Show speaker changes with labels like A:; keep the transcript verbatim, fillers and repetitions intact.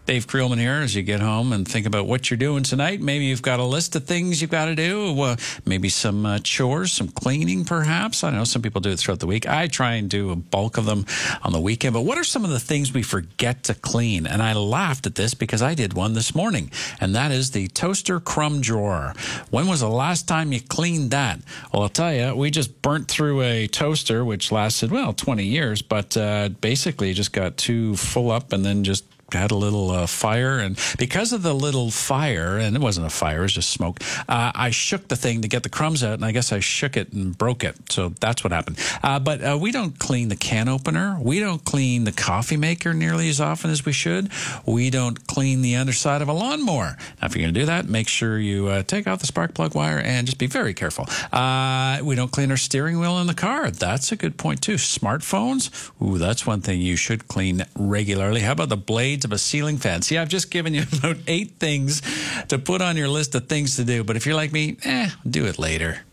A: Dave Creelman here. As you get home and think about what you're doing tonight, maybe you've got a list of things you've got to do, uh, maybe some uh, chores, some cleaning perhaps. I know some people do it throughout the week. I try and do a bulk of them on the weekend. But what are some of the things we forget to clean? And I laughed at this because I did one this morning, and that is the toaster crumb drawer. When was the last time you cleaned that? Well, I'll tell you, we just burnt through a toaster, which lasted, well, twenty years, but uh, basically just got too full up and then just had a little uh, fire, and because of the little fire, and it wasn't a fire, it was just smoke, uh, I shook the thing to get the crumbs out, and I guess I shook it and broke it. So that's what happened. Uh, but uh, we don't clean the can opener. We don't clean the coffee maker nearly as often as we should. We don't clean the underside of a lawnmower. Now, if you're going to do that, make sure you uh, take off the spark plug wire and just be very careful. Uh, we don't clean our steering wheel in the car. That's a good point, too. Smartphones, ooh, that's one thing you should clean regularly. How about the blades of a ceiling fan? See, I've just given you about eight things to put on your list of things to do. But if you're like me, eh, do it later.